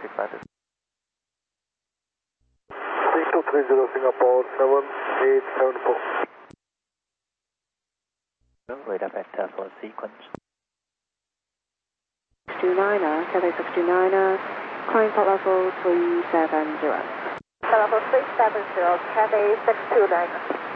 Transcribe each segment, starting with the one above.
650. 3230 Singapore 7874. Radar vector for sequence. 629er, Cathay 629er, climb port level 370. Level 370, Cathay 629er.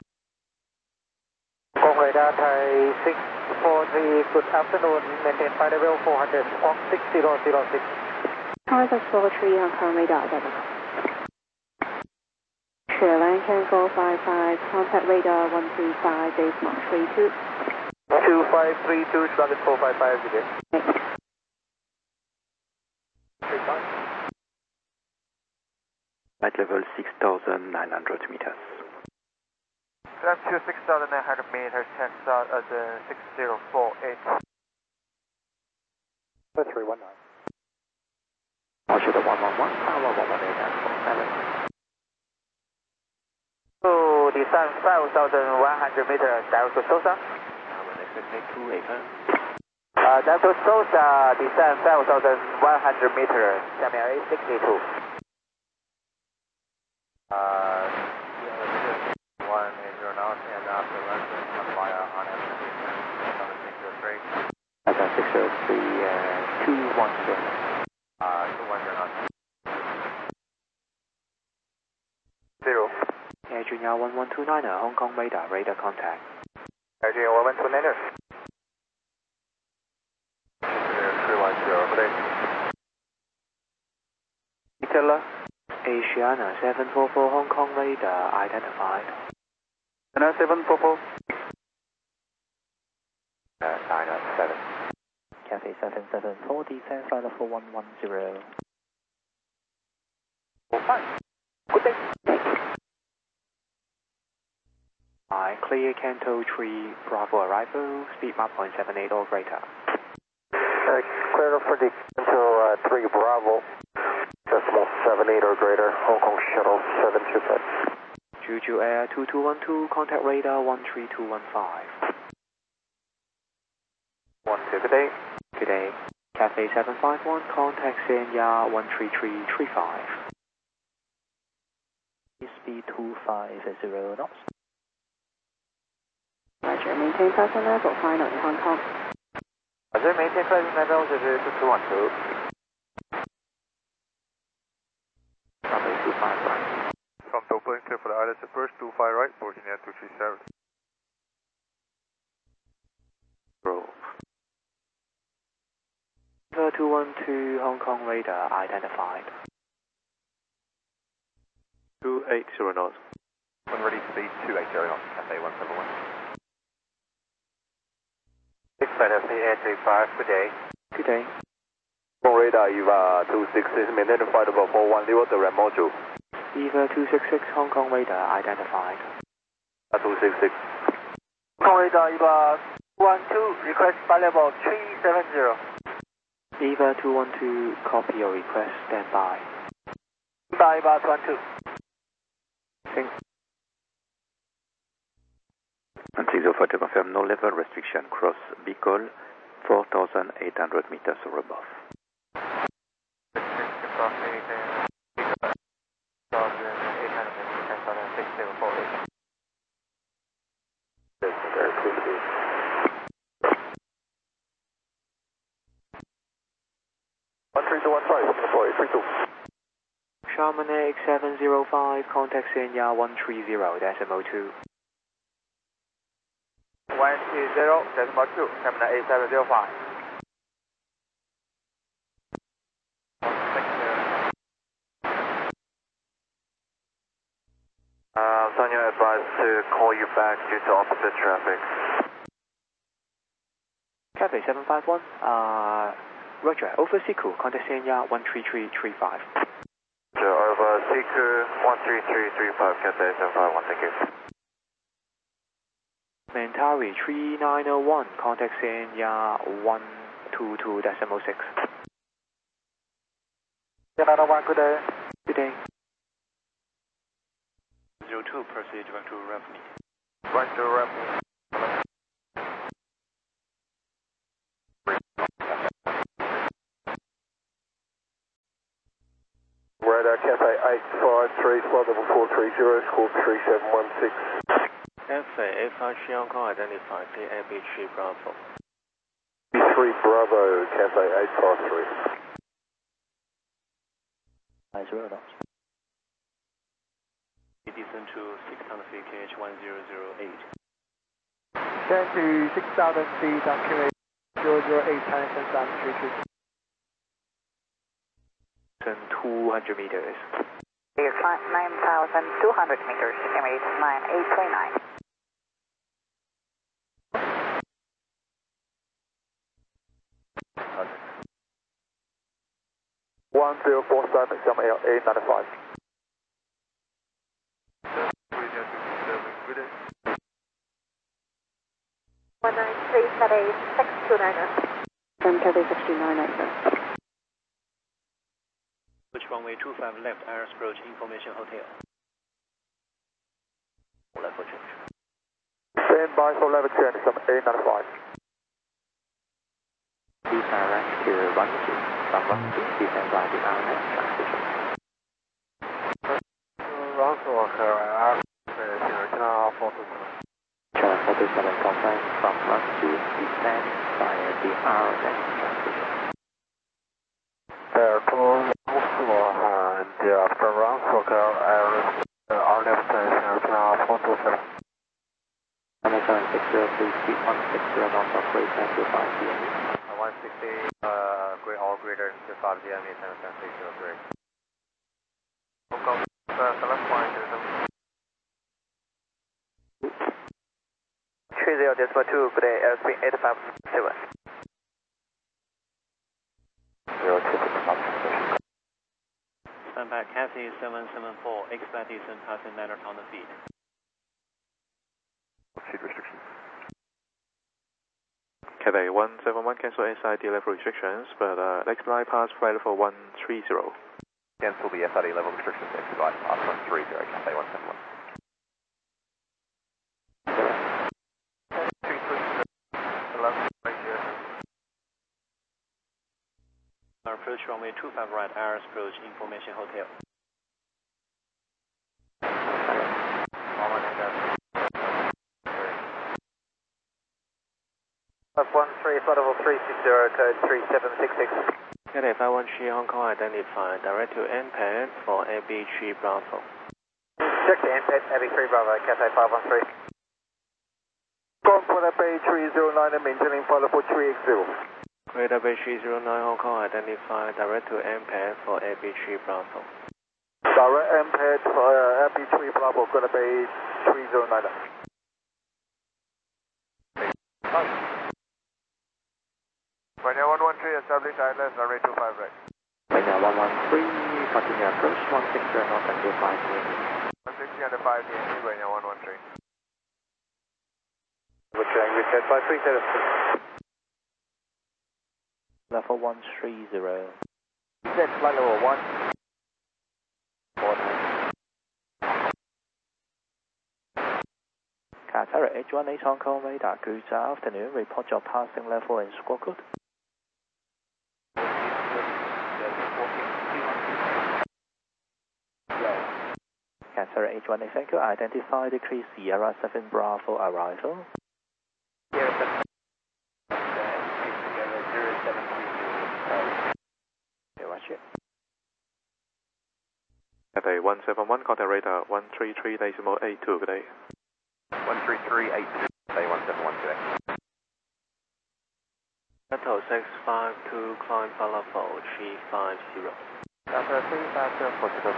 Radar Thai 643, good afternoon, maintain flight level 400, Squawk 6006. Tower 643, Hong Kong radar identical. Sri Lankan 455, contact radar 135, base Mach 32. 2532, Stargate 455, good day. Flight level 6,900 meters. Climb to 6,900 meters, tax out at 6048. 319. Altitude 111, power 118.47. So, descend 5,100 meters, direct to SOSA. Direct to SOSA, descend 5,100 meters, Shamir 62. 180 knots and after runway, fire on M603. That's 603, 210. 210 knots. 0. Air Junior 1129er, Hong Kong radar, radar contact. Air Junior 1129er. 310, good day. Nicola, Asiana 744, Hong Kong radar identified. 744. 907. Cathay 774, descend flight level 110. Good day. I clear Canto 3 Bravo arrival, speed Mach 0.78 or greater. Clear for the Canto 3 Bravo, decimal 78 or greater, Hong Kong Shuttle 725. Juju Air 2212, contact radar 13215. 12, good day. Good day. Cathay 751, contact Sanya 13335. Speed 250 knots. Roger, maintain present level, final in Hong Kong. Roger, maintain present level, 2212. Runway 25 right. From Dublin, clear for the islands at first, 25 right, 14237. Roll. 212, Hong Kong radar identified. 280 knots. When ready, speed 280 knots, Cathay 171. 6 Air 35, good day. Good day. Hong Kong radar EVA 266, maintain flight level 410, direct module. EVA 266, Hong Kong radar identified. 266. Hong Kong radar EVA 12, request flight level 370. EVA 212, copy your request, stand by. EVA 12. Thank 604 to confirm no level restriction, cross Bicol 4,800 meters or above. Chamonix 705, contact Sanya 130, decimal 2. 130, decimal 2, Chamonix 8705. Sonia advised to call you back due to opposite traffic. Cathay 751, Roger, over Siku, contact Sanya 13335. Over Siku 13335, Cathay 751, thank you. Mentari 3901, contact Sanya 122.6. 901, good day. Good day. 02, proceed direct to Rapney. Direct to Rapney. radar, Cafe 853, flight level 430, squawk 3716. Cafe 853 Hong Kong, identified DAB3 Bravo. 3 Bravo, Cafe 853. Descend to 6,000 feet, KH 1008. Descend to 6,000 feet on QA 008, China 103. 200 meters. Clear climb 9,200 meters, Emirates 9839. One zero four seven, some A95. 193, Cathay 629er. From Cathay 629er. Which runway 25 left, Iris approach Information Hotel. Level change. Stand by for level change, some A95. Please direct to 12, from 12, descend by the RNS transition. Roundwalk, Channel 427. Channel 427 confirm from 12, descend via the RNS transition. Airport and after Roundwalk, RNF Channel 427. Channel 760, please keep 160 north of Great San to 5 p.m. 160, great all greater to 5 GM, 760 great. Select point, 30.2, good day, airspeed 857. 02, Stand by, Cathay 774, expect descent passing 9,000 feet. Seat restrictions. Cathay 171, cancel SID level restrictions, but next flight pass flight level 130. Cancel the SID level restrictions, next flight pass 130, Cathay 171. Approach runway 25 right, Iris approach Information Hotel. F13, flight level 360, code 3766. Cathay 513 Hong Kong, identified, direct to NPAD for AB3 Bravo. Check the NPAD, AB3 Bravo, Cathay 513. Gone for the Bay 309 and maintaining flight level 380. Radar Bay 309 Hong Kong, identified, direct to NPAD for AB3 Bravo. Direct NPAD for AB3 Bravo, go to Bay 309. Pioneer 113, establish ILS, runway 25 right. Pioneer 113, continue approach 160 north until 5 p.m. 160 under 5 p.m. Pioneer 113. Which language at 537? Level 130. Set flight level 1. 49. Qatar H1H Hong Kong radar, good afternoon. Report your passing level and squawk code. Qatar H1H, thank you. Identify the Chris Sierra 7 Bravo arrival. Cathay 171, contact radar 133.82, good day. 133.82, Cathay 171 today. Delta 652, climb flight level 350. Delta 350, Portugal.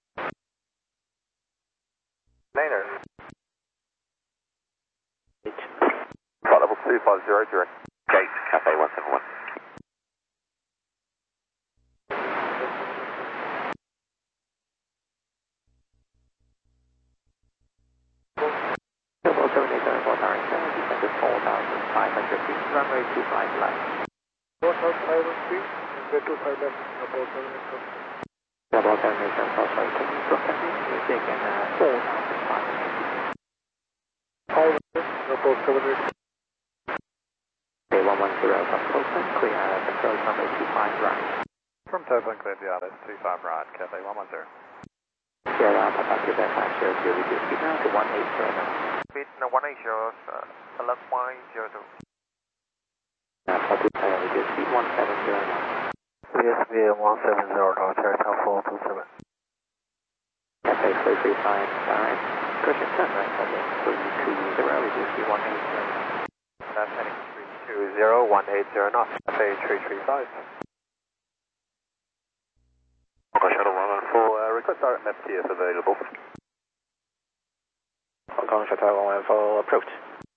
Later. Flight level 250, direct gate, Cathay 171. Descended 4,500 feet, runway 25 left. 4,500 feet, runway 25 left, about 7 meters. Double termination, crossway, taking property, music and 4,500 feet. 5 minutes, about 7 meters. Day 110 from Coastal, clear control runway 25 right. From Turbine clear the others, 25 right, Cathay 110. Sierra Papa Quebec 500, reduce speed now to 180 now. Speed 180, select 102. Papa reduce speed 170 now. VSB 170, Territown 427. Cathay 335, cushion turn right, heading 320, reduce speed 180. That's heading 320, 180 knots, Cathay 335. Shuttle 114, request direct MEP if available. Hong Kong Shuttle 114 approved.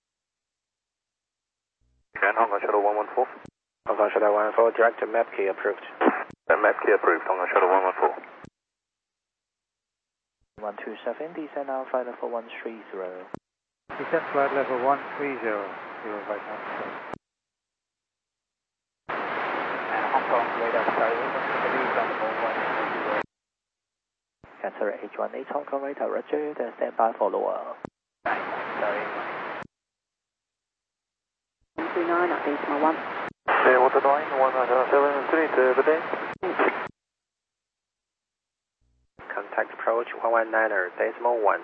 Again, Hong Kong Shuttle 114. Hong Kong Shuttle 114 direct to MEP key approved. MEP key approved, Hong Kong Shuttle 114. 127, descend now flight level 130. Descent flight level 130, 0 right now. And Hong Kong radar starting Answer H18 Hong Kong radar, roger, then stand by for lower. Sorry. 139 at decimal 1. Hey, what's the line? 173, good day. Contact approach 119er, decimal 1.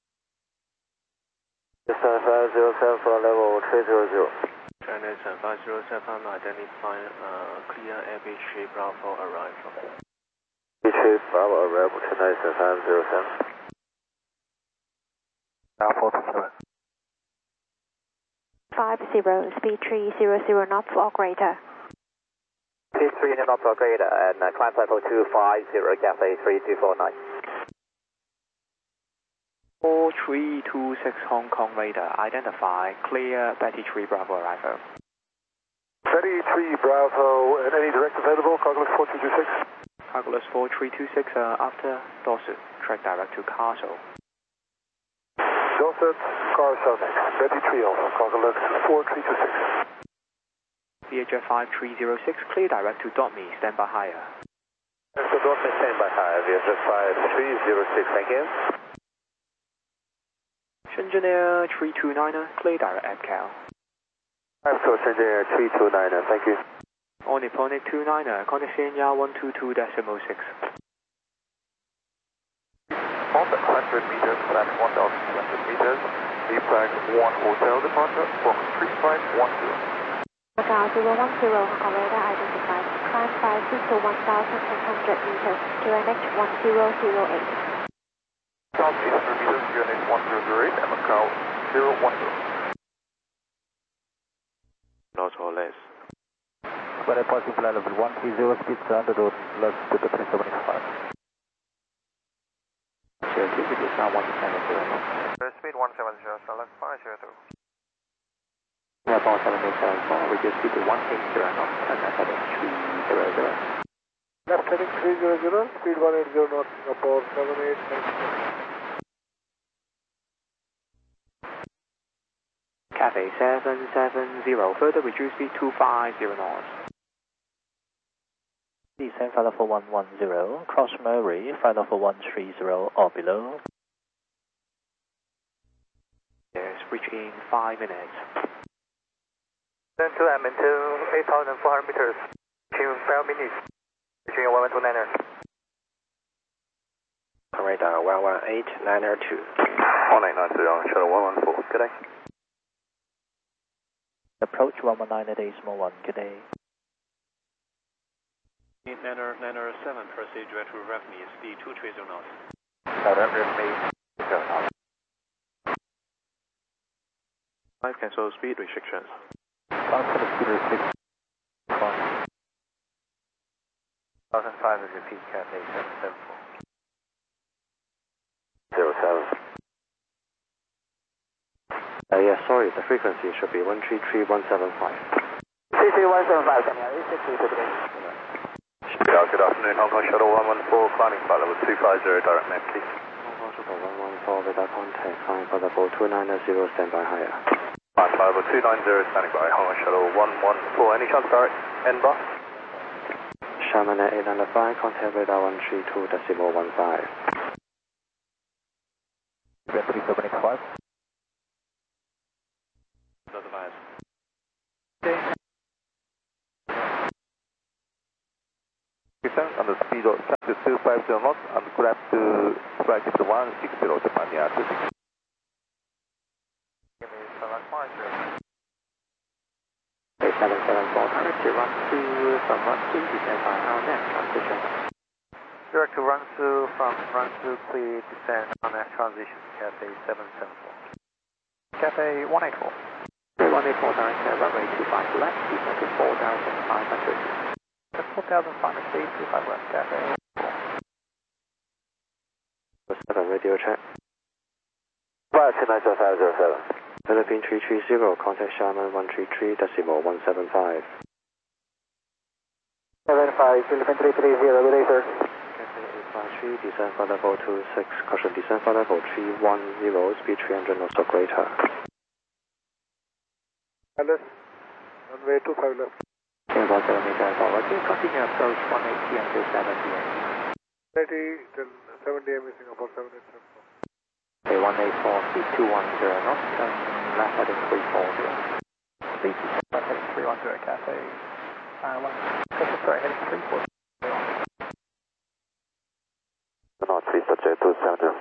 Descent 507 for level 300. China 507, identify clear ABG Bravo arrival. ABG Bravo arrival, China 507. Now 427. 50, speed 300 knots or greater. Speed 300 knots or greater, and climb level 250, Cathay 3249. 4326 Hong Kong radar, identify clear Betty 3 Bravo arrival. Betty 3 Bravo, and any direct available, Calculus 4226. Calculus 4326 after Dorset, track direct to Castle. Dorset, Castle next, Betty 3 Alpha, Calculus 4326. VHF 5306, clear direct to Dotme, stand by higher. So Dotme, stand by higher, VHF 5306, thank you. Shenzhen Air 329er, clear direct at Cal. So Shenzhen Air 329er, thank you. All Nipponic 29er, contact Xenia 122.6. On the 100 meters, flat 1,200 meters, the flag 1 hotel departure from 3510. Macau 010 Hong Kong radar identified. Climb 5 to 1,600 meters, QNH 1008. South 800 meters, QNH 1008, and Macau 010. Not or less. But a positive flight level 130, speed 100, plus to the 375. Sure, this is now 170. Speed 170, select 502. Yeah, 47874, reduce speed to 180 knots, and heading 300. Left heading 300, speed 180 knots, Singapore 78. Cathay 770, further reduce speed to 50 knots. Descend flight level 110, cross Murray, flight level 130 or below. Yes, reach in 5 minutes. Then to Edmonton, 8,400 meters, in 5 minutes, between 1129er. Radar 118, 902. 1990, Shuttle 114, good day. Approach 119 at decimal 1, good day. Niner 7, proceed direct to Raffney, speed 230 knots. November, May, 5 cancel speed restrictions. Cancel speed restrictions. 1,500 repeat, Cathay 774. 07. Yeah, sorry, the frequency should be 133175. 33175, can you hear me? Good afternoon, Hong Kong Shuttle 114, climbing flight level 250, direct MEP key. Hong Kong Shuttle 114, radar contact, climbing flight level 290, stand by higher. Flight level 290, standing by, Hong Kong Shuttle 114, any chance direct, N-bar? Sherman at 895, contact radar 132.15. 3785. Advise. on the speed of 250 knots and climb to flight level 160 Japan near 26. Give me select mark. 774, direct to run through from run through, descend by our next transition. Direct to run through from run through clear descent on that transition, Cathay 774. Cathay 184. 184 direct runway 25 left, descend to 4,500. 4,500 feet, 25 left, Cathay. 7 radio check. 529.507. Philippine 330, contact Sharman 133.175. 75, Philippine 330, good day, sir. Cathay 853, descend for level 26, caution descend for level 310, speed 300 knots or greater. Alice, runway 25 left. 117 meter forward, continue approach 180 until 7 p.m. 30 till 7 a.m. is Singapore 787. 184, speed 210 knots, turn left heading 340. Speed left heading 310, Cathay. Sorry, heading 340. Not 3 subject 270.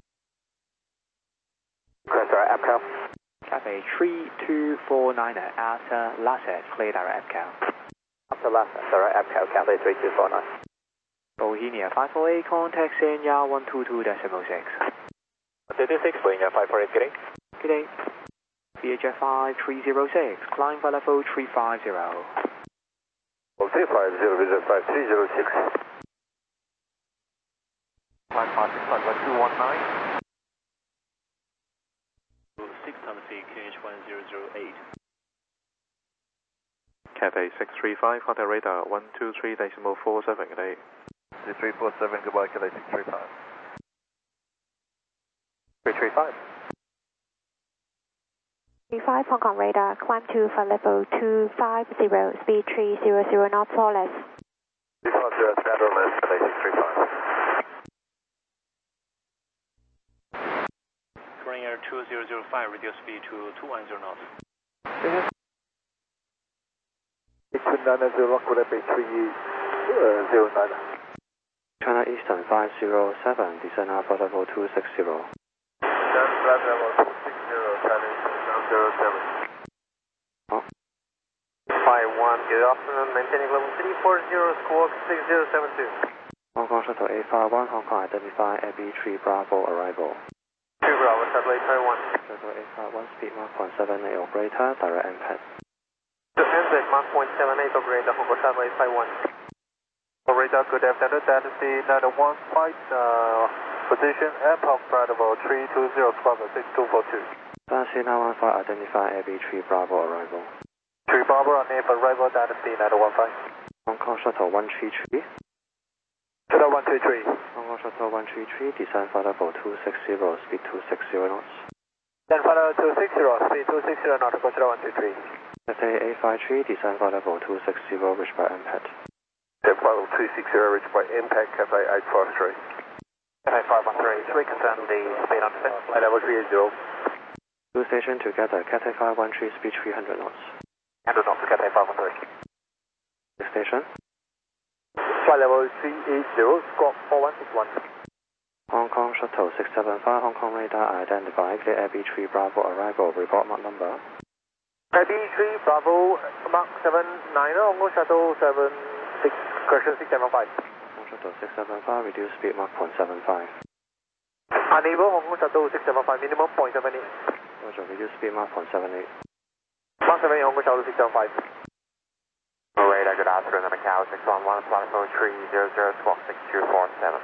Crest direct APCAL. Cathay 3249 after Lasset, clear direct APCAL. After Lasset, direct APCAL, Cathay 3249. Bohemia 548, contact Senya 122.6. 226, Bohemia 548, good day. Good day. VHF 5306, climb for level 350. Well, 350, visit 5306. Climb 561, 219. 6 feet, KH 1008. Cathay 635, contact radar 123.47, good day. 3347, goodbye, Cathay 635. 335. 35 Hong Kong radar, climb to flight level 250, speed 300 knots or less. 350, standard less, Cathay 635. Current air 2005, reduce speed to 210 knots. Between 9 and 0, could that be 309? China Eastern 507, descend for level 260. That's flight level 260, China Eastern 007. 51, good afternoon, maintaining level 340, squawk 6072. Hong Kong Shuttle 851, Hong Kong identify AB3 Bravo arrival. 2 Bravo, satellite Taiwan. Shuttle 851, speed Mach 0.78 or greater, direct impact. To NZ, Mach 0.78 or greater, Hong Kong satellite Taiwan. Radar, good afternoon, that is the 901 flight, position, airport flight level 320, squawk 6242. Fancy 915, identify AB3 Bravo arrival. 3 Bravo, on air for arrival, that is the 915. Hong Kong Shuttle 133. Shuttle 133. Hong Kong Shuttle 133, descend for level 260, speed 260 knots. Then follow 260, speed 260 knots, Shuttle 133. Cathay 853, descend for level 260, reach by impact. Then follow 260, reach by impact, Cathay 843. Cathay 513, reconfirm the speed on descent. Level 380. Two station together, Cathay 513, speed 300 knots. 100 knots, Cathay 513. Next station. Flight level 380, squawk 4161. Hong Kong Shuttle 675, Hong Kong radar identify, clear AB3 Bravo arrival, report Mach number. AB3 Bravo, Mach 79, Hong Kong Shuttle 76, correction 675. Hong Kong Shuttle 675, reduce speed Mach 0.75. Unable, Hong Kong Shuttle 675, minimum 0.78. Roger, reduce speed Mach 0.78. Mach 78, Hong Kong Shuttle 675. Radar, good afternoon, Macau 611, flight level 300, squawk 6247.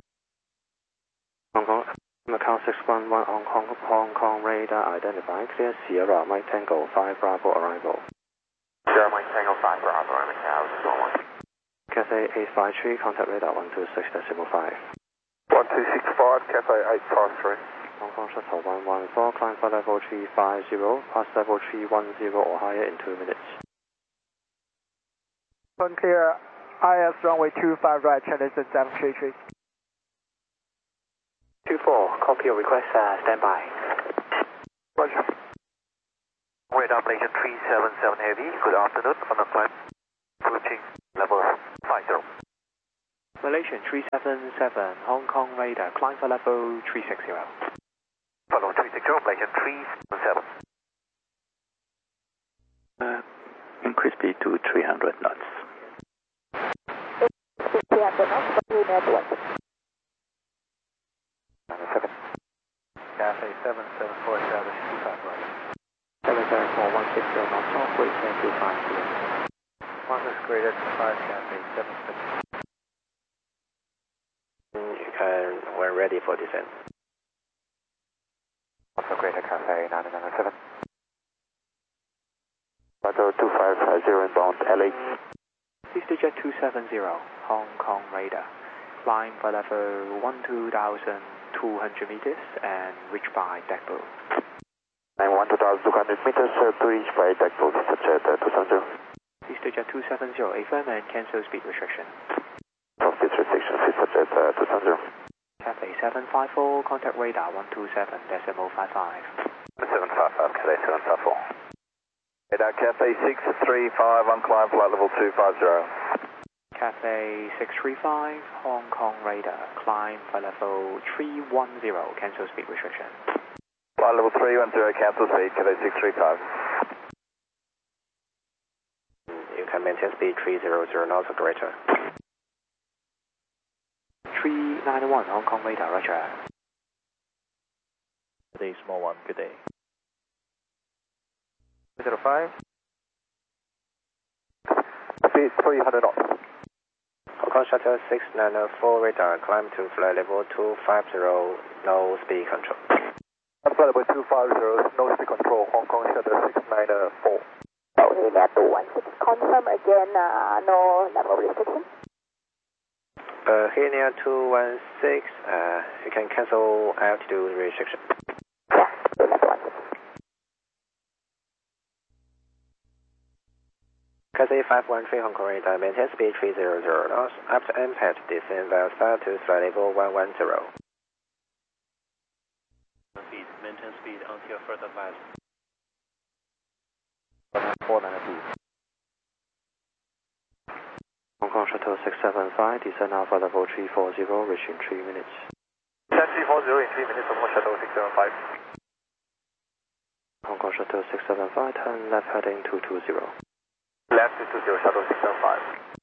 Hong Kong, Macau 611, Hong Kong radar identify, clear Sierra, Mike Tango 5 Bravo arrival. Sierra, Mike Tango 5 Bravo, Macau 611. Cathay 853, contact radar 126.5. 1265, Cathay 853. Hong Kong Shuttle 114, climb for level 350, pass level 310 or higher in 2 minutes. Clear, IS runway 25 right, China 733. 24, copy your request, stand by. Roger. Radar Malaysia 377 Heavy, good afternoon, on the climb, approaching level 50. Malaysian 377, Hong Kong radar, climb for level 360. Follow 360, Malaysian 377. Increase speed to 300 knots. 300 knots, United 97. Cathay 774, establish 25 right. 774, 160 knots off, wait 1025 km. 16 greater than 5, Cathay 774. You can, when ready for descent. Also greater Cathay 997. Auto 2550 inbound LA. Easter Jet 270, Hong Kong radar. Climb for level 12,200 meters and reach by deck blue. 12,200 meters to reach by deck blue, Easter Jet 270. Easter Jet 270, affirm and cancel speed restriction. Of speed restrictions, Easter Jet 270. Cathay 754, contact radar 127.55. 755, Cathay 754. Radar Cathay 635 on climb flight level 250. Cathay 635, Hong Kong radar, climb for level 310, cancel speed restriction. Flight level 310, cancel speed, Cathay 635. You can maintain speed 300 knots or greater. 391, Hong Kong radar, roger. Good day, small one, good day. 305. Speed 300 knots. Hong Kong Shuttle 694 radar, climb to flight level 250, no speed control. Flight level 250, no speed control, Hong Kong Shuttle 694. United 16, confirm again, no level restriction. Here near 216, you can cancel altitude restriction. Yeah, United 16. Cathay 513 Hong Kong radar, maintain speed 300 knots. After impact, descend via star to flight level 110. Speed, maintain speed until further advice. 492. Hong Kong Shuttle 675, descend Alpha level 340, reaching 3 minutes. Descend 340 in 3 minutes, Hong Kong Shuttle 675. Hong Kong Shuttle 675, turn left heading 220. Left 220, Shuttle 675.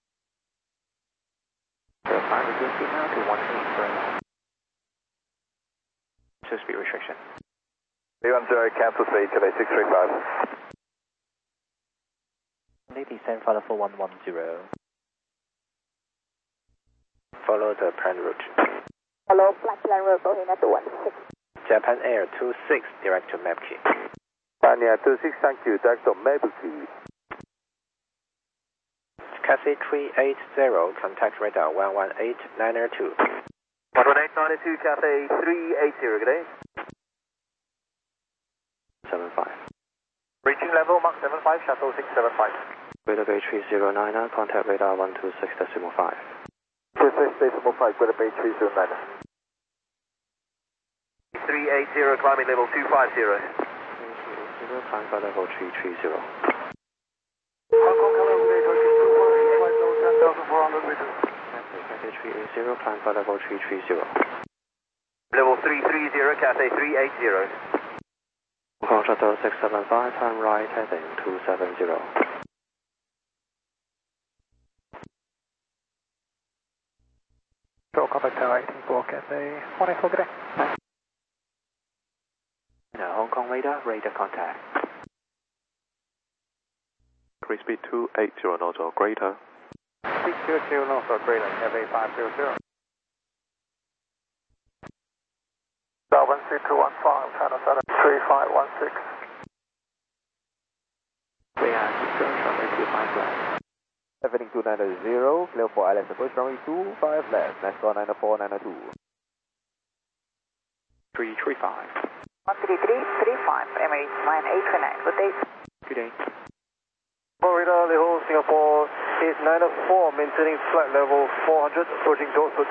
Verify reduce speed now to 18 per hour. So speed restriction. 310, cancel speed, Cathay 635. Descend for level 110. Follow the plan route. Hello, flight plan route, United 16. Japan Air 26, direct to Mapkey. Pania 26, thank you, direct to Mapkey. Cathay 380, contact radar 118.902. 118.92, Cathay 380, good day. 75. Reaching level Mach 75, Shuttle 675. Greater Bay 3099, contact radar 126.5. 26.5, Greater Bay 309. 380, climbing level 250. climb for level 330. Hong Kong, hello, good day, Turkish 215, 10,400 meters. Cathay 380, climb for level 330. Level 330, Cathay 380. Hong Kong Shuttle 675, turn right heading 270. Control contact tower 184, Cathay 184, good day. No, Hong Kong radar, radar contact. Increase speed 280 knots or greater. 600 knots or greater, Cathay 500. Darwin C215, channel 73516. We are going from 25 left. Heading 290, clear for ILS approach runway 25 left, next call 90492. 335. 13335, Emirates 989, good day. Good day. Florida, Lehigh, Singapore 894, maintaining flight level 400, approaching Dorset.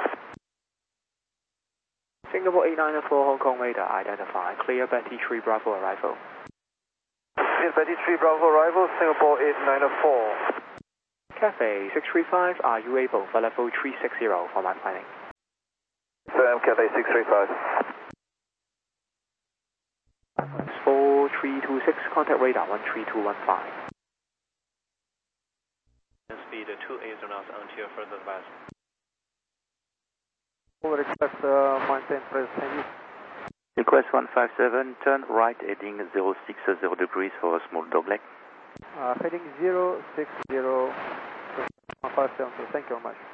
Singapore 894, Hong Kong radar, identify. Clear Betty 3 Bravo arrival. Clear Betty 3 Bravo arrival, Singapore 894. Cathay 635, are you able for level 360 for my planning? Firm, Cathay 635. 4326, contact radar 13215. Speed 280 knots until further advice. Request 110, press heavy. Request 157, turn right heading 060 degrees for a small dogleg. Heading 060, 157, thank you very much.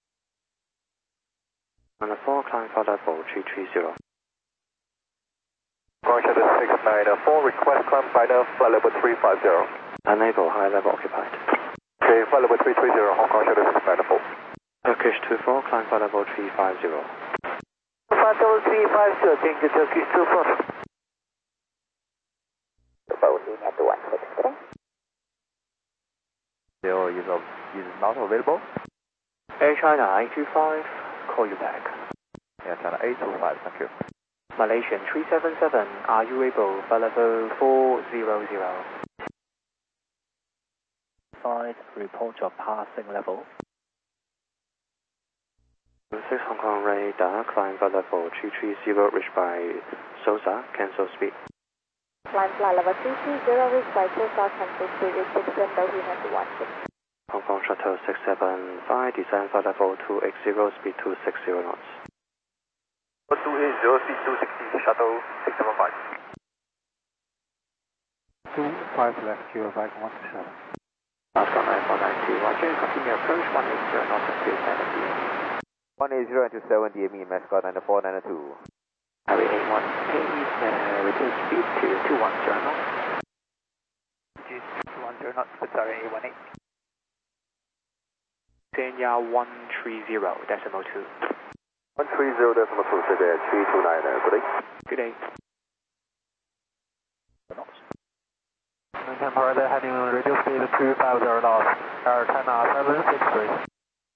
On the 4, climb for level 330. Hong Kong Shadow 694, request climb final, flight level 350. Unable, high level occupied. Okay, flight level 330, Hong Kong Shadow 694. Turkish 24, climb for level 350. Flight level 350, thank you, Turkish 24. Boeing at 163. Zero is not available. Air China 825, call you back. Air China 825, thank you. Malaysian 377, are you able for level 400? Side, report your passing level. 6 Hong Kong radar, climb for level 330, reached by Sosa, cancel speed. Climb flight level 330, reached by Sosa, cancel speed, reach Boeing at 16. Hong Kong Shuttle 675, descend for level 280, speed 260 knots. 280, speed 260, Shuttle 675. 25 left, QFI 127. Oscar 9492, Roger, continue approach 180 knots, speed 70. 180 into 70, me, Mascot 9492. Harry 81, reduce speed to 210 knots. Reduce 210 knots, sorry, 18. Senya 130, decimal 2. 130 decimal 2, today 329, good day. Good day. Maintain further heading reduce speed 250 knots, Air China 763.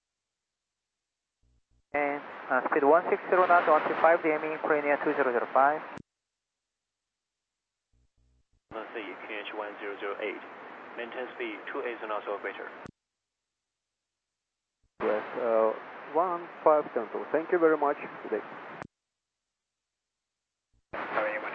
And speed 160 knots, 125 DME, Premier 2005. Let's see, QH 1008. Maintain speed 280 knots or greater. Yes, 1572. Thank you very much today. Sorry, 18.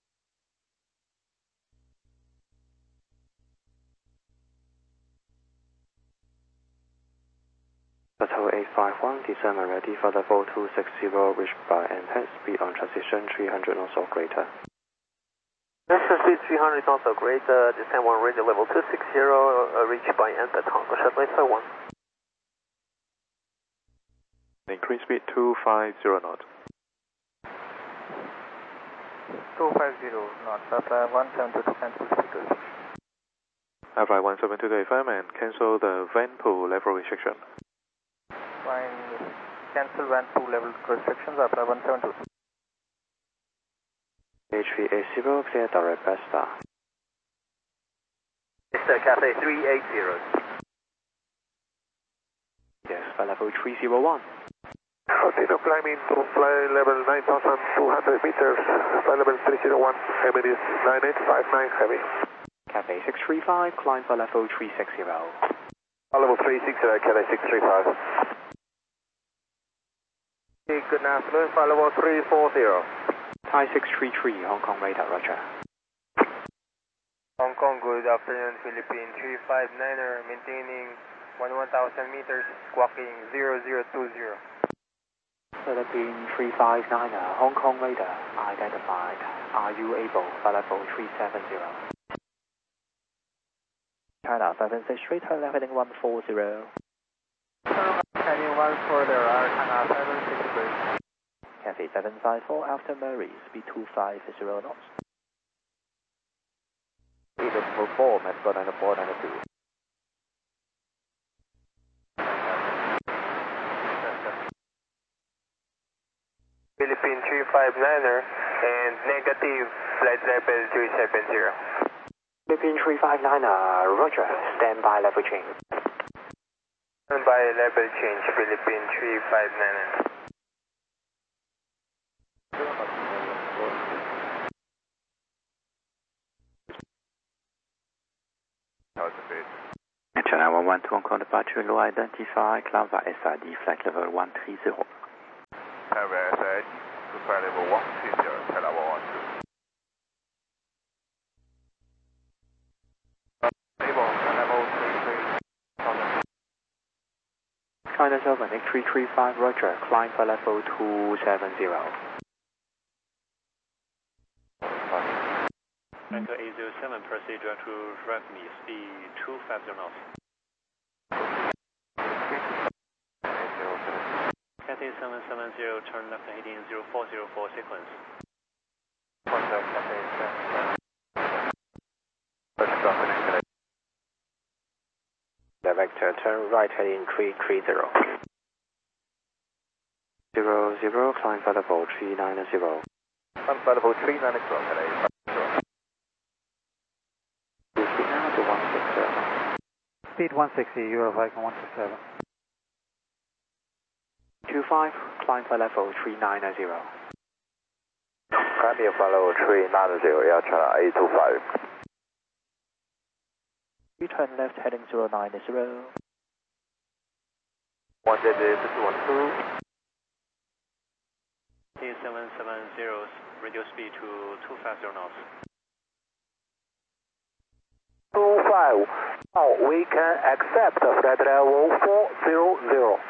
Shuttle 851, descend and ready for level 260, reached by NPET, speed on transition 300 knots or greater. Transition speed 300 knots or greater, descend 1 radio level 260, reached by NPET, Hong Kong Shuttle 851. Increase speed 250 knots. 250 knots, apply 172 cancel speakers. Fly 172 to FM and cancel the van pool level restriction. Fine, cancel van pool level restrictions, apply 172. H380, clear direct best star. Mr. Cathay 380. Yes, for level 301. Continue climbing to fly level 9,200 meters, fly level 301, Emirates 9859 heavy. Cathay 635, climb for level 360. Level 360, Cathay 635. Good afternoon, flight level 340. Thai 633, Hong Kong radar, roger. Hong Kong, good afternoon, Philippine 359er, maintaining 1,000 meters, squawking 0020. Philippine 359er, Hong Kong radar, identified. Are you able for level 370? China 763, turn left heading 140. Heading 140, Air China 763. Cathay 754, after Murray, speed 250 knots. Decimal 4, Mascot 9492. Philippine 359er, and negative, flight level 370. Philippine 359er, roger, stand by level change. Stand by level change, Philippine 359er. China 112 Hong Kong departure, low identify, climb by SID, flight level 130. Climb by SID, to flight level 130, China 112. China 7 8335, Roger, climb for level 270. Anchor 807, proceed direct to right me, speed 250 knots. Cathay 770, turn left heading 0404 sequence. Contact Cathay 7. Vector, turn right heading 330. 00, climb for level 390. Climb for level 390, Cathay. Speed now to 160. Speed 160, Euroviking 127. 25, climb for level 390. Climb for level 390, Air China 825. You turn left heading 090. 188, 212. T770, radio speed to 250 knots. 25. Now we can accept flight level 400.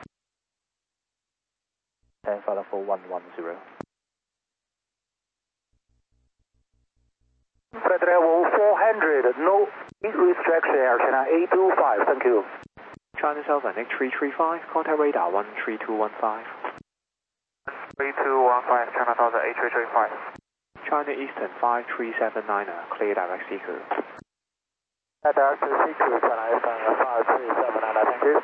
And for level 110. Flight level 400, no restriction, Air China 825, thank you. China 7 8335, contact radar 13215. 3215, China 1000 8335. China Eastern 5379, clear direct seeker. Direct seeker, China Eastern 5379, thank you.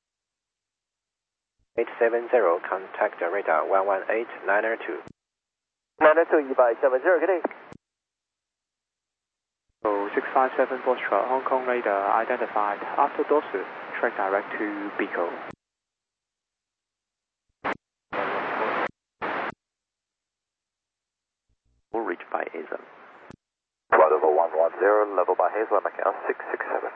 870, contact radar 118.902. 902, 170, good day. 657 Foxtrot, Hong Kong radar identified. After Dosu, track direct to Biko. Will reach by Hazel. Flight level 110, level by Hazel, Macau 667.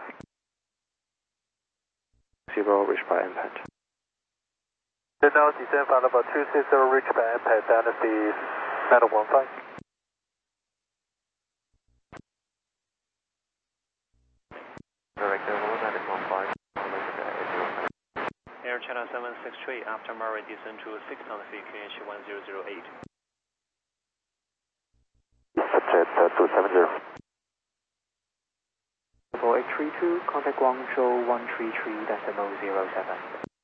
0, reach by impact. Now descend flight level 260, reach by impact, Dynasty 915. Air China 763, after Murray descend to 6,000 feet, QNH 1008. Subject 270. 4832, contact Guangzhou 133.07.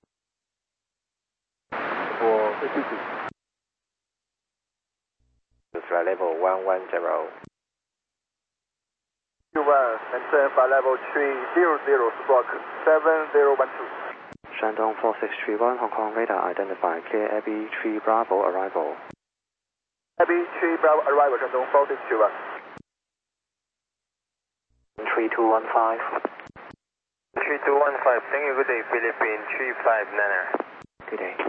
flight level 110. Q1, maintain flight level 300, squawk 7012. Shandong 4631, Hong Kong radar identified. Clear Abbey 3 Bravo arrival. Abbey 3 Bravo arrival, Shandong 4631. 3215. 3215, thank you, good day, Philippine 359er. Good day.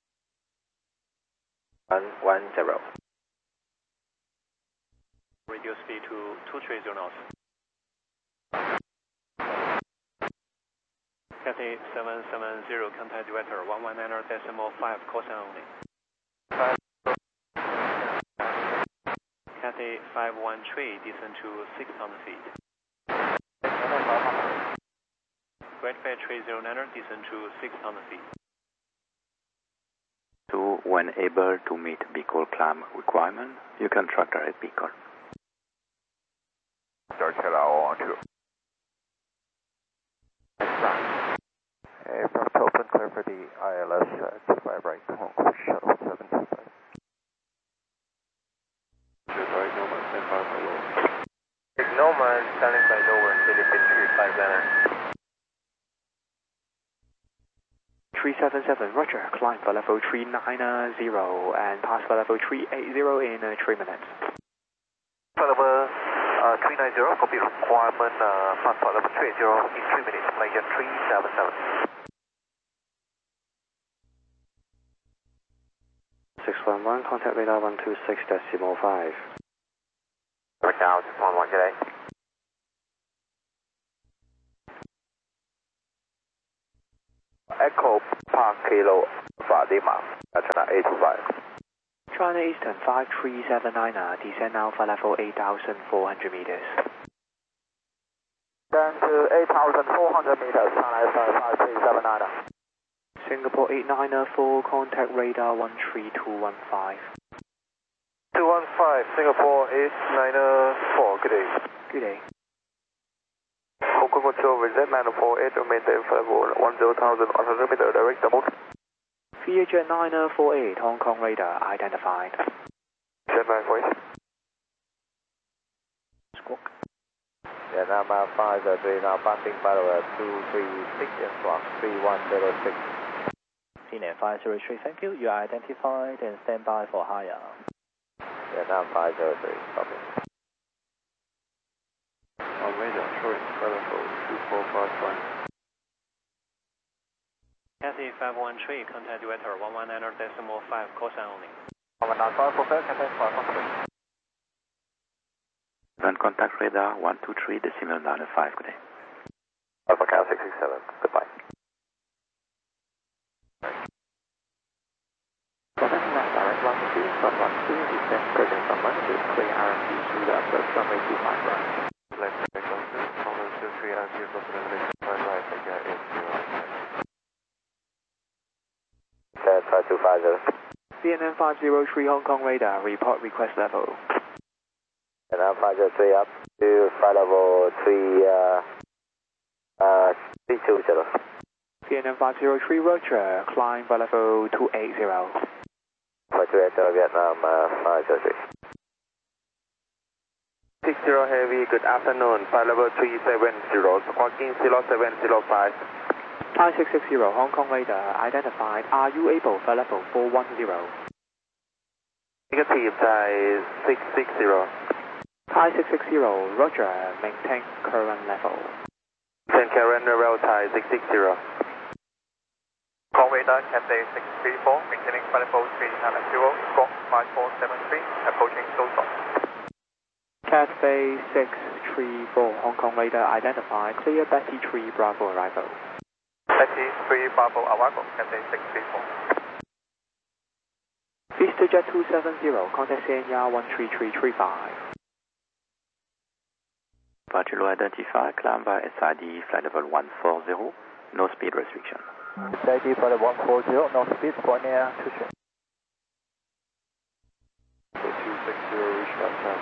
110. Radio speed to 230 knots. Cathay 770, contact director 119.5, cosine only. Cathay 513, descend to 6,000 feet. Great Bay 309, descend to 6,000 feet. So, when able to meet Bicol climb requirement, you can track direct Bicol. Aircraft open, clear for the ILS 25 right, Hong Kong Shuttle 725. Nomad, standing by Dover, Philippine 359er. 377, Roger, climb for level 390 and pass for level 380 in 3 minutes. Flight level 390, copy requirement, pass flight level 380 in 3 minutes, Malaysia 377. 611, contact radar 126.5. Macau 611, good day. Echo Park Kilo Lima, China 825. China Eastern 5379, descend Alpha level 8,400 meters. Down to 8,400 meters, China Eastern 5379. Singapore 894, contact radar 13215. 215, Singapore 894, good day. Good day. Hong Kong Control, reset 948, maintain flight level 10,100 meters, direct the mode. VHF 9048, Hong Kong radar identified. Jet 948. Squawk. Vietnam 503, now passing by level 236 and squawk 3106. Senior 503, thank you. You are identified and stand by for higher. Vietnam 503, copy. On radar, showing flight level 2455. Cathay 513, contact director 119.5, call sign only. 195, contact 513. Then contact radar 123.95, good day. Alpha Cal 667, goodbye. Contact direct longitude from 12, descend present from longitude, clear RMP through the approach runway 25 right. Left, direct longitude, from 23 RMP, close to the 5 right, again 80. Set 5250. CNN 503, Hong Kong radar, report request level. Vietnam 503 up to flight level 320. CNN 503, Roger, climb by level 280. 280, Vietnam 503. 60 Heavy, good afternoon, flight level 370, squawking 0705. Thai 660, Hong Kong radar identified. Are you able for level 410? Negative, Thai 660. Thai 660, Roger, maintain current level. Maintain current level, Thai 660. Call radar, Cathay 634, maintaining flight level 370, squawk 5473, approaching Soso. Cathay 634, Hong Kong radar identified. Clear Betty 3 Bravo arrival. Betty 3 Bravo arrival, Cathay 634. VistaJet 270, contact CNR 13335. Departure identified, climb by SID flight level 140, no speed restriction. SID flight level 140, no speed, point air, 2 260, reach that time.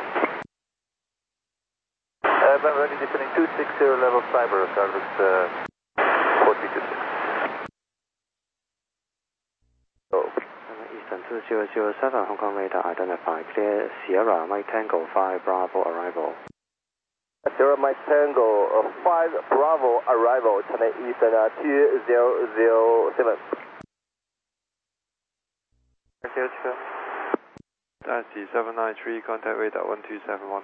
Ben ready, descending 260 level cyber, service 426. Eastern 2007, Hong Kong radar identified. Clear Sierra, Mike Tango 5 Bravo arrival. Sierra Mike Tango 5 Bravo arrival, China Eastern 2007. Taxi 793, contact radar 1271.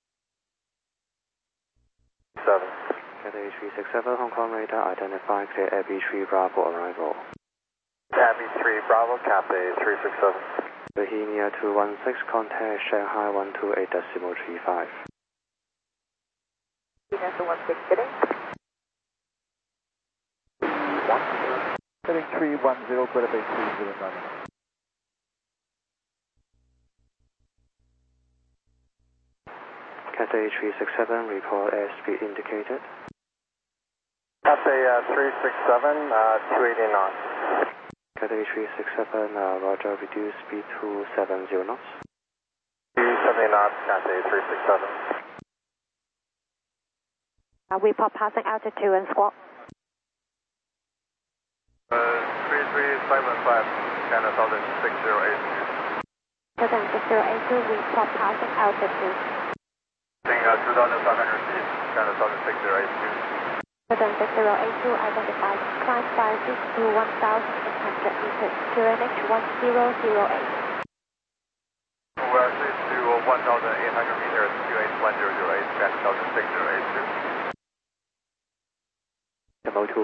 7. Cathay 367, Hong Kong radar identified. Clear Abbey 3 Bravo arrival. Abbey 3 Bravo, Cathay 367. Bohemia 216, contact Shanghai 128.35. Venus 16, getting? Heading 310, Greta Bay 309. Cathay 367, report airspeed indicated. Cathay 367, 280 knots. Cathay 367, Roger, reduce speed to 70 knots. 270 knots, Cathay 367. Report passing altitude and squawk. 3375, China 6082. Southern 6082, report passing altitude. 2,500 feet, China 6082. Southern 6082, identified. Climb 56 to 1,800 meters, QNH 1008. We're to 1,800 meters, QH 1008, China 6082. Demo 2.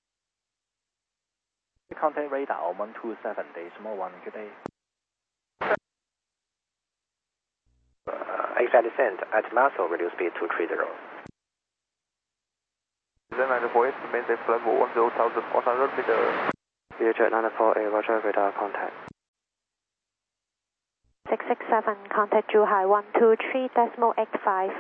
Contact radar 127, decimal 1, good day. ASI descent at Muscle, reduce speed to 30. 948, maintain flight level 10,100 meters. Learjet 948, Roger, radar contact. 667, contact Zhuhai 123.85.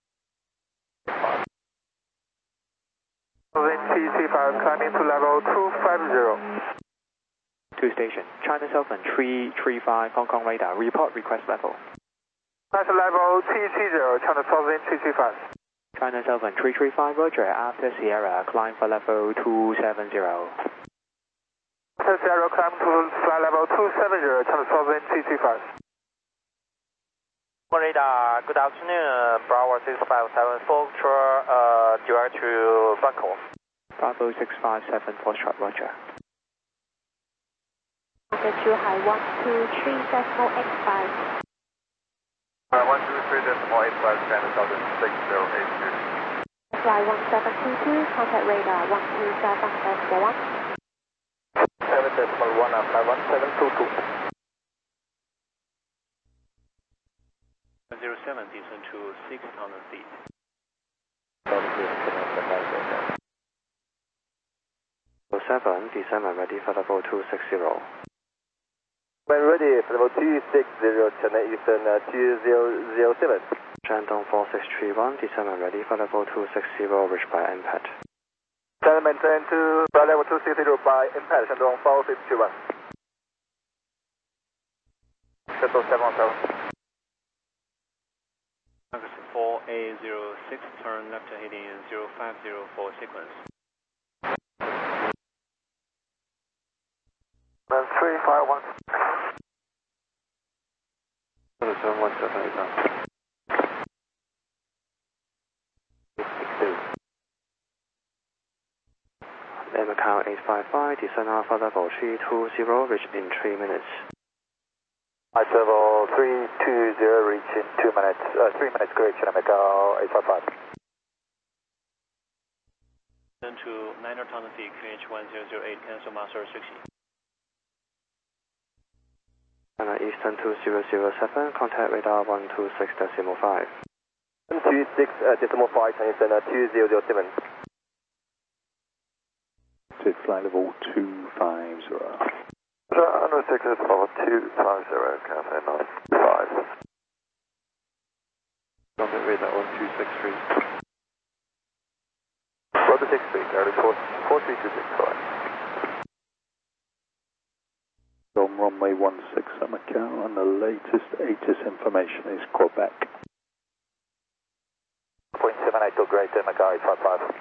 TC5, climbing to level 250. To station, China Southern 335, Hong Kong radar, report request level. That's level TC0, China Southern 335. China Southern 335, Roger, after Sierra, climb for level 270. After Sierra, climb to flight level 270, China Southern 335. Radar, good afternoon, Bravo 657 Foxtrot, direct to Bangkok. Bravo 657, Foxtrot, Roger. Contact Zhuhai 123.85. 123.85, China Southern 6082. Fly 1722, contact radar 127.1. 7.1, fly 1722. 07, descend to 6,000 feet. 07, descend and ready for level 260. When ready for level 260, China Eastern 2007. Shandong 4631, descend and ready for level 260, reached by MPAT. China maintain to flight level 260 by MPAT, Shandong 4631. Shuttle 717. 4A06, turn left heading 050 for sequence. 351. 717, Macau 855, descend Alpha level 320, reach in 3 minutes. Level 320, reach in 2 minutes, 3 minutes, correction, Macau 855. Then to 9,000 feet, QH 1008, cancel master restriction. China Eastern 2007, contact radar 126.5. 126.5, China Eastern 2007. To flight level 250. 106 is level 250, Cathay 95. Contact radar 1263. 463, Gary 4326, On runway 16 at Macau, and the latest ATIS information is Quebec. 0.78 to greater Macau 855.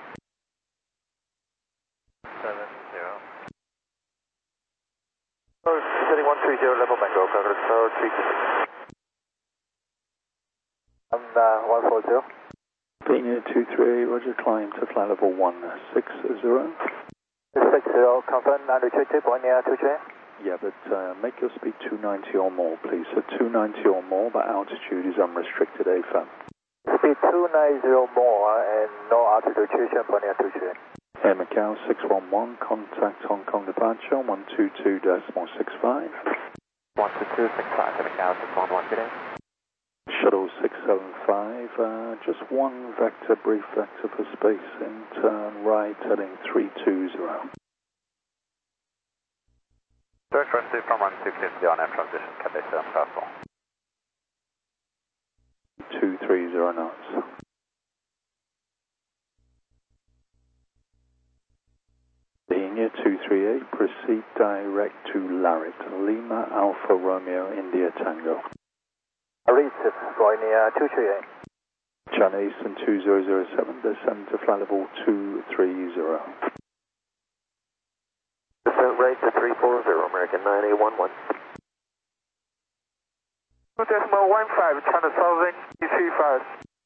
70. Descending 130, level Mango, cover 326. And 140. Pena 23, Roger, climb to flight level 160. 60, confirm 922, point near 23. Yeah, but make your speed 290 or more, please. So 290 or more, but altitude is unrestricted, AFAM. Speed 290 more and no altitude restriction, point near 23. Air Macau 611, contact Hong Kong departure 122.65. 122.65, Air Macau 611 today. Shuttle 675, just one vector, brief vector for space, and turn right heading 320. Turn currently from 160 on M transition, Cathay 7 Castle. 230 knots. Linia 238, proceed direct to Larrit, Lima Alpha Romeo India Tango. Reach Linia 238. China Eastern 2007, descend to flight level 230. Descent rate to 340, American 9811. 2.15, China Southern TC5.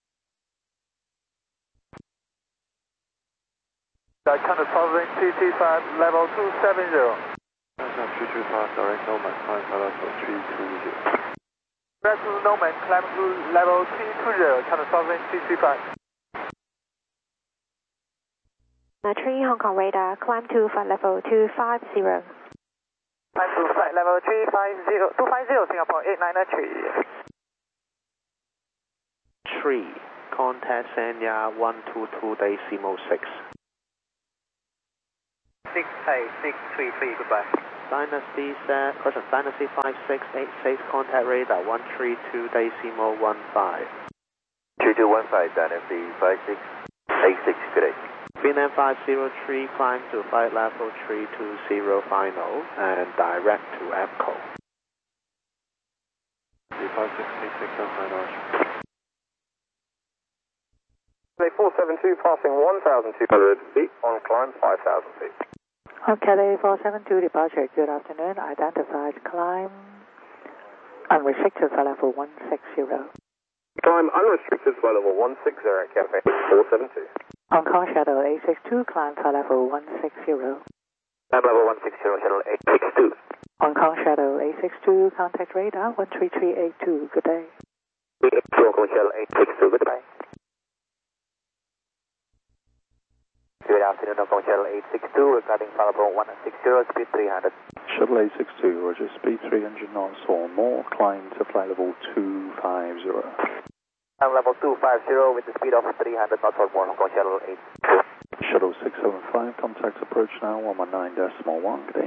China Southern TC5, level 270. China 335, direct Nomad, climb for level 320. Direct to Nomad, climb to level 320, China Southern TC5. 3 Hong Kong radar, climb to flight level 250. Climb to flight level 250, Singapore 893. 3, contact Sanya 122.6. 633, goodbye. Dynasty 5686, contact radar 132 decimal 15. 3215, Dynasty 5686, good day. VNAM 503, climb to flight level 320 final and direct to APCO. 5686 outside Arch. 472 passing 1,200 feet on climb 5,000 feet. Okay, 472 departure, good afternoon. Identified climb unrestricted flight level 160. Climb unrestricted flight level 160 at Cafe 472. Hong Kong Shuttle 862, climb flight level 160. Climb level 160, Shuttle 862. Hong Kong Shuttle 862, contact radar 13382, good day. 882, Hong Kong Shuttle 862, goodbye. Good afternoon, Hong Kong Shuttle 862, regarding flight level 160, speed 300. Shuttle 862, roger, speed 300 knots or more, climb to flight level 250. Climb level 250 with the speed of 300 knots or more, Hong Kong Shuttle 862. Shuttle 675, contact approach now 119.1, good day.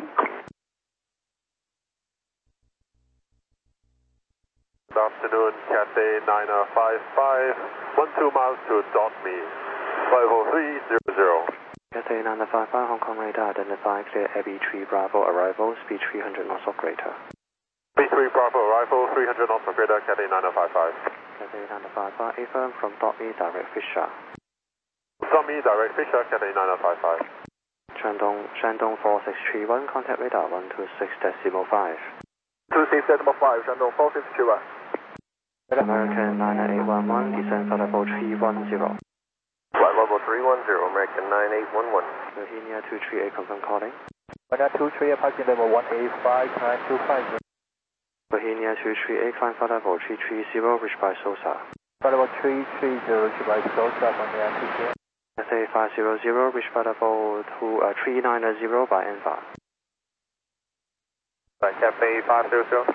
Good afternoon, Cathay 9055, 12 miles to .me, 50300. Cathay 9055, Hong Kong radar, identify clear Abbey 3 Bravo, arrival, speed 300 knots or greater. Speed 3 Bravo, arrival, 300 knots or greater, Cathay 9055. Cathay 9055, affirm from .me, direct Fisher. .me, direct Fisher, Cathay 9055. Shandong 4631, contact radar 126.5. 26.5, Shandong 4631. American 98811, descend flight level 310. Flight level 310, American 9811. Bohemia 238, confirm calling. Bohemia 238, parking level 1859250. Bohemia 238, climb flight level 330, reached by SOSA. Flight level 330, reached by SOSA, Bohemia 238. Cathay 500, reached flight level 390 by ENVA. Cathay 500.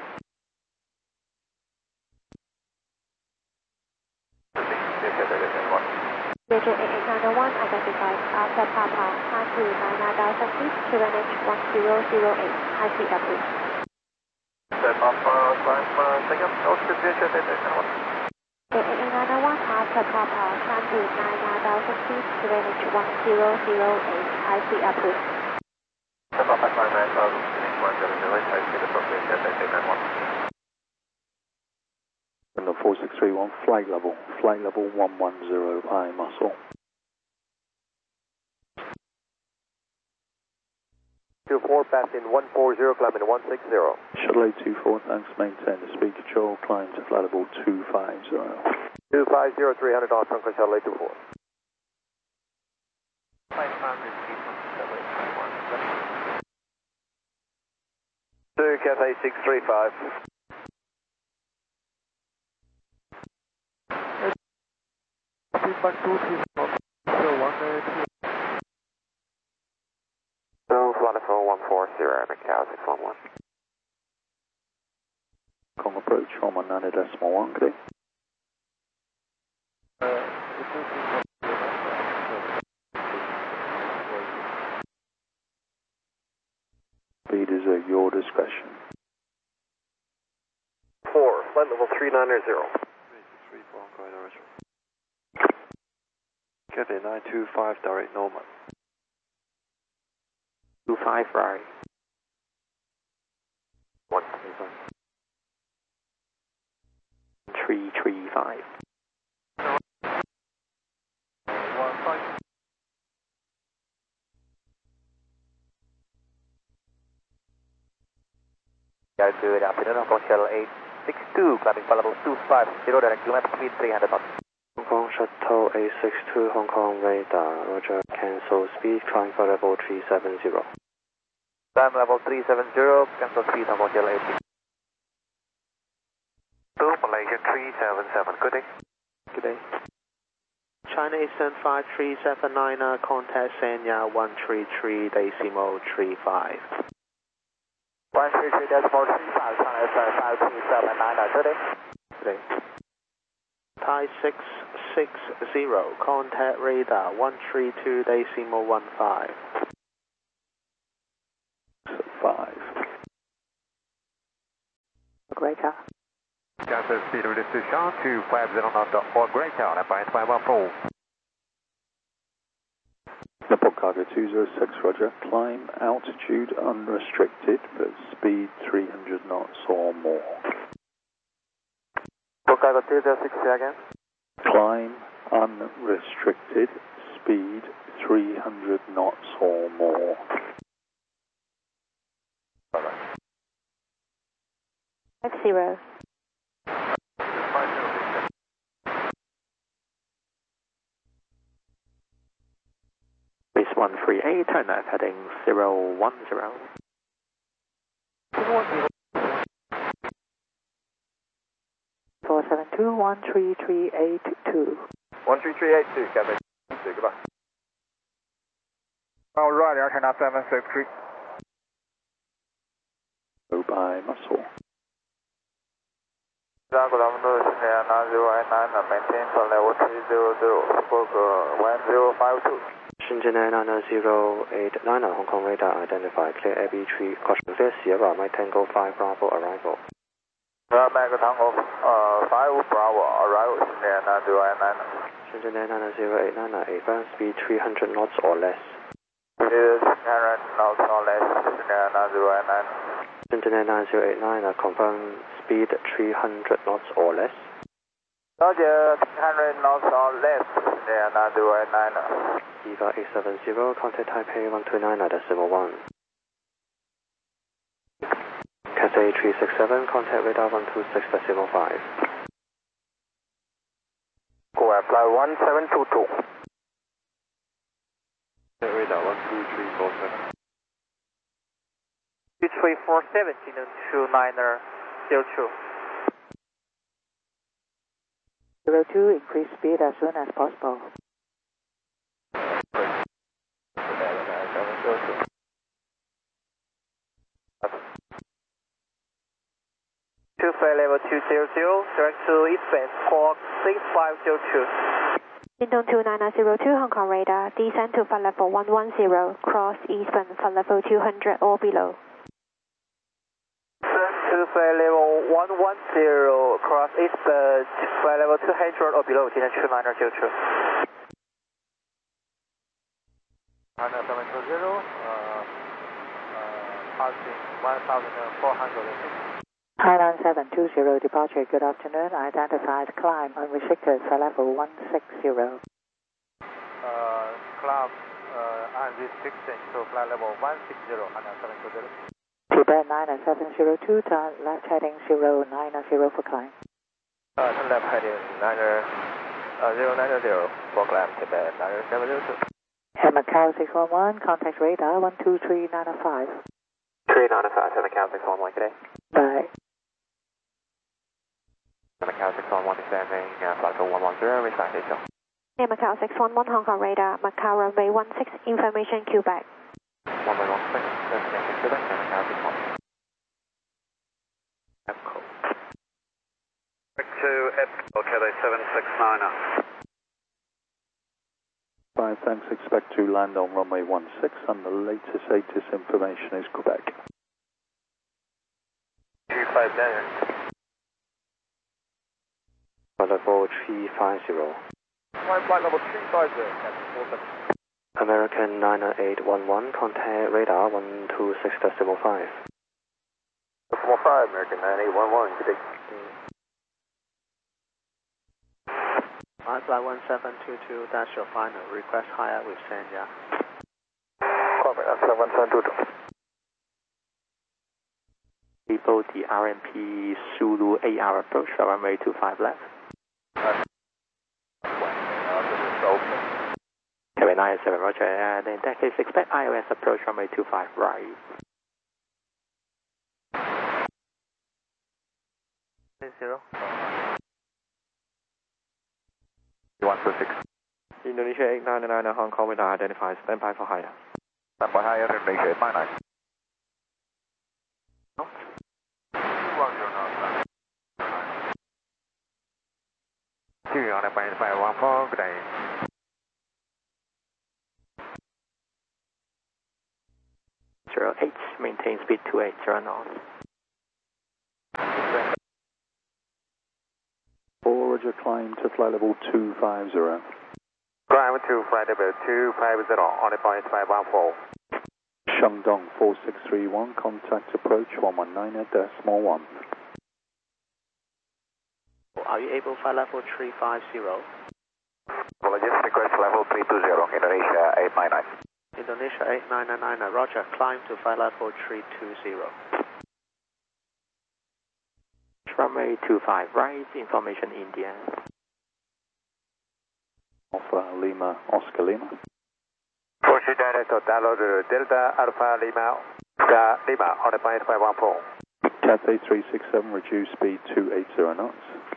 Major 8891, identified after Papa, climb to 9,000 feet, QNH 1008, high speed approved. Papa, climb, second, altitude, 8891, after Papa, climb to 9,000 feet, QNH 1008, high speed approved. Papa, climb 9,000 feet, 1008, high speed appropriate, Cathay 91. And the 4631, flight level 110, I muscle. 24, passing 140, climbing 160. Shuttle 824, thanks, maintain the speed control, climb to flight level 250. 250, 300 knots, Hong Kong Shuttle 824. 500 feet from Shuttle 821. To Cathay 635. So, flight level 140, Macau 611. Kong approach 119.1, good day. Speed is at your discretion. 4, flight level 390. 34, corridor. Cathay 925, direct Norman. 25 Ferrari. 1. 335. 15. Good afternoon, Hong Kong Shuttle 862, climbing flight level 250, direct kilometer speed 300 knots. Hong Kong Shuttle 862, Hong Kong radar, roger, cancel speed, climb flight level 370. Climb level 370, cancel speed, Hong Kong Shuttle 862. Malaysia 377, good day. Good day. China Eastern 5379, contact Sanya 133.35. 133.35, China Eastern 5379, good day. Good day. Thai 660, contact radar 132.15. Greater. Delta speed reduced to 250 knots or greater, by 514. Nipple Cargo 206, roger. Climb altitude unrestricted, but speed 300 knots or more. Nipple Cargo 206, again. Climb unrestricted, speed 300 knots or more. Bye-bye. 50. Base 138, turn left heading 010. 472 13382. 13382, Captain. Goodbye. All right, Air China 763. Go by muscle. Good afternoon, Senior 9089, maintain for level 300, squawk 1052. Shenzhen 99089, Hong Kong radar identified, clear AB3, caution clear Sierra, Mike Tango 5 Bravo, arrival. Mike Tango 5 Bravo, arrival, Senior 9089. Shenzhen 99089, advance speed 300 knots or less. It is 300 knots or less, Senior 9089. Shenzhen 9089, confirm speed 300 knots or less. Roger, 300 knots or less, Senior 9089. EVA 870, contact Taipei 129.1. Cathay 367, contact radar 126.05. Go ahead, fly 1722. Radar 12347. 2347, Chinook 2902. 02, increase speed as soon as possible. Two flight level 200, direct to eastbound, squawk 6502. Pingdong 2902, Hong Kong radar, descend to flight level 110, cross eastbound, flight level 200 or below. To flight level 110, cross eastbound, flight level 200 or below, Chinook 2902. China 720, passing 1,406. Thailand 720, departure, good afternoon. Identified, climb unrestricted, flight level 160. Climb unrestricted to flight level 160, China 720. Tibet 9702, turn left heading 090 for climb. Turn left heading 090 for climb, Tibet 9702. Air Macau 611, contact radar 12395. 395, Air Macau 611 today. Bye. Air Macau 611 descending, flight 110, resign detail. Air Macau 611, Hong Kong radar, Macau runway 16, information Quebec. 1116, destination Quebec, Air Macau 611. EPCO. Back to EPCO, Cathay 769. 5, thanks. Expect to land on runway 16 and the latest ATIS information is Quebec. 259. Level 350. Flight level 350, Captain 47. American 90811, contact radar 126.05. 415, American 9811, good day. Flight 1722, that's your final. Request higher with Sanya. Copy, that's 1722. People, the RMP Zulu AR approach, runway 25 left. Cabin 97, roger, and in that case, expect IOS approach runway 25 right. 0. 126. Indonesia 899, Hong Kong radar identified, stand by for higher. Stand by higher, Indonesia 899. on a band 514, good day. Maintain speed 280 knots. Roger, climb to flight level 250. Climb to flight level 250 on the point 514. Shandong 4631, contact approach 119.1. Are you able to fly level 350? Apologies, request level 320, Indonesia 899. Indonesia 8999, Roger, climb to flight level 320. Runway 25 right, information India. Alpha Lima, Oscar Lima. Push Delta Total Order Delta Alpha Lima, Lima on the point 514. Cathay 367, reduce speed 280 knots.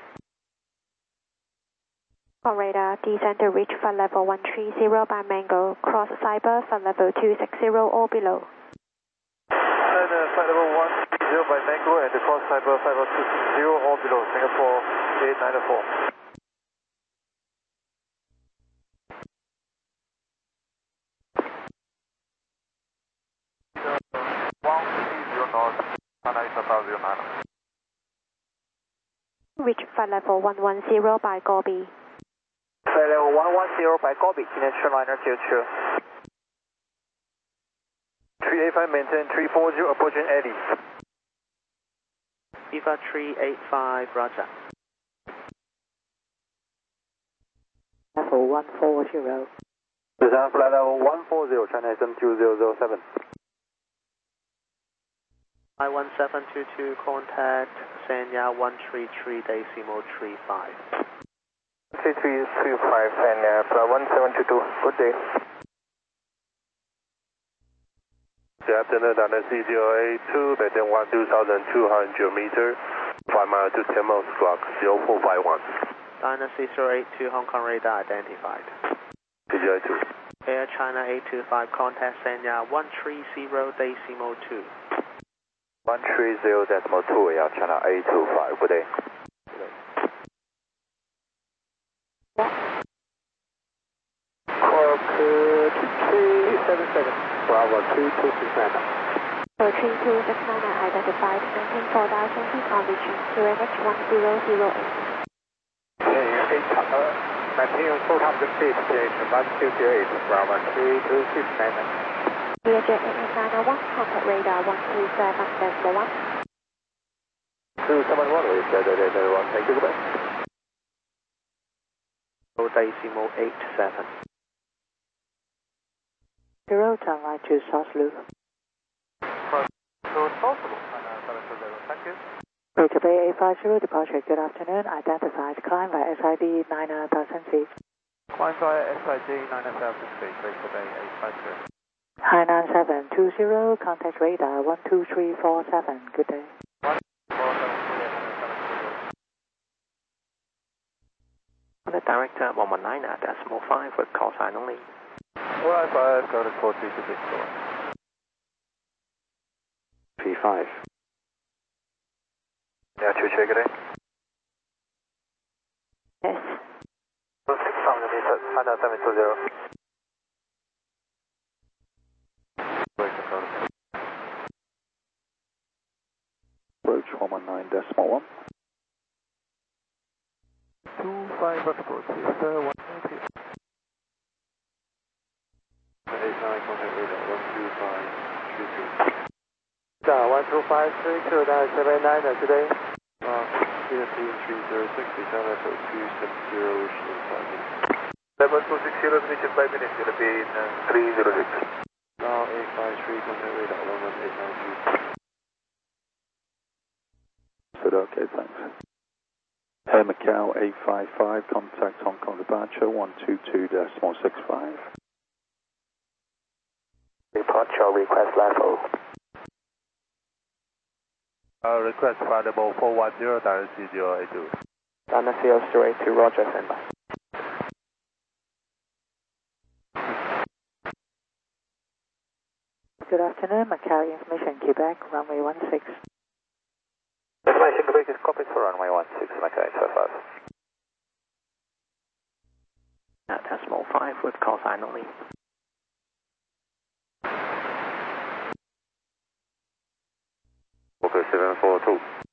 On radar, descend to reach flight level 130 by Mango, cross Cyber, flight level 260 or below. And flight level 130 by Mango and cross Cyber, flight level 260 or below, Singapore 894. Reach flight level 110 by Gobi. Flight level 110 by Gobi, International Liner 02. 385 maintain 340 approaching Eddie. Viva 385, Roger. Level 140. Design flight level 140, China SM 2007. I-1722, contact Sanya 133.35. 3335 and flight 1722, good day. Good afternoon, Dynasty 082, maintain 1,200 meters, 5 miles to 10 miles, squawk 0451. Dynasty 082, Hong Kong radar identified. DJI-2. Air China 825, contact Sanya 130.2. 130.2, Air China 825, good day. Clock 2377, Bravo 2269. 3269 identified, maintain 4000 feet on reaching QNH 1008. Maintain 400 feet, station 128, Bravo 3269. Learjet 8891, contact radar 127.1. 271, we said that one, thank you, goodbye. Decimal 87. 0, turn right to South Loop. So it's possible, 720, thank you. Breaker Bay 850, departure, good afternoon. Identified, climb by SID 9,000 feet. Climb via SID 9,000 feet, Breaker Bay 850. High 9720, contact radar 12347, good day. On the director 119 at decimal 5 with call sign only. Alright, 5, go to 4226. P5. Yeah, 2 check it in. Yes. 600 meters, China 720. Approach 119.1. 25 approach, is 180. 89, contact radar 12532. 12532, that is 789 today. CFD 3060, China 270, inside. Level 260, reach in 5 minutes, Philippine 306. Now 853, contact radar 11892. Okay, thanks. Air Macau 855, contact Hong Kong departure 122.65. Departure request level. Request flight level 410, Dynasty 082. Dynasty 082, Roger, standby. Good afternoon, Macau Information, Quebec, runway 16. Information Quebec is copied for runway 16, Macau 55. At decimal 5 with call sign only. Walker 742.